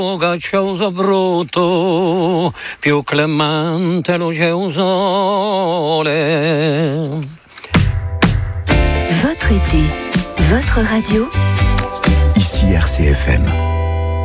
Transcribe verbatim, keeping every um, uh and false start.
Gaccioso brutto, più clemente luce un sole. Votre été, votre radio. Ici R C F M.